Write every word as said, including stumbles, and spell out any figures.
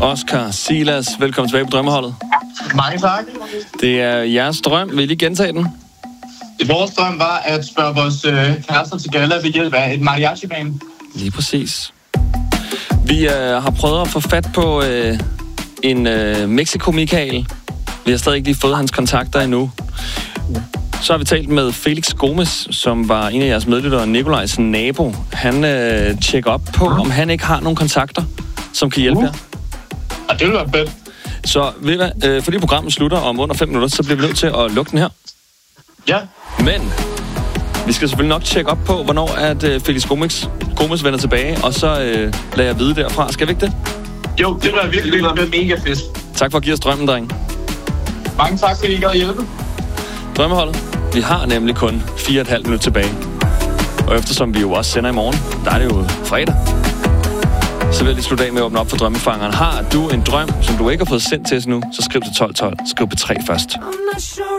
Oscar, Silas, velkommen tilbage på Drømmeholdet. Mange tak. Det er jeres drøm. Vil I lige gentage den? Vores drøm var at spørge vores øh, kærester til galla ved hjælp af et mariachi-band. Lige præcis. Vi øh, har prøvet at få fat på øh, en øh, Mexico-Michael. Vi har stadig ikke lige fået hans kontakter endnu. Så har vi talt med Felix Gomez, som var en af jeres medlyttere, Nikolajs nabo. Han øh, tjekker op på, om han ikke har nogen kontakter, som kan hjælpe jer. Og det vil være fedt. Så ved I hvad, øh, fordi programmet slutter om under fem minutter, så bliver vi nødt til at lukke den her. Ja. Men vi skal selvfølgelig nok tjekke op på, hvornår at øh, Felix Gomez, Gomez vender tilbage, og så øh, lader jeg vide derfra. Skal vi ikke det? Jo, det var virkelig det var mega fedt. Tak for at give os drømmen, dreng. Mange tak, fordi I gad hjælpe. Drømmeholdet. Vi har nemlig kun fire og et halvt minut tilbage. Og eftersom vi jo også sender i morgen, der er det jo fredag. Så vil jeg lige slutte af med at åbne op for drømmefangeren. Har du en drøm, som du ikke har fået sendt til os nu, så skriv til tolv tolv. Skriv på tre først.